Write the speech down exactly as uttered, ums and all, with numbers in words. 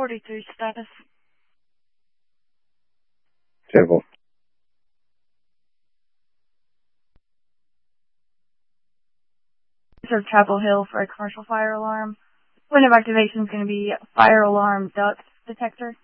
forty-three status. Table. Serve Chapel Hill for a commercial fire alarm. Point of activation is going to be fire alarm duct detector.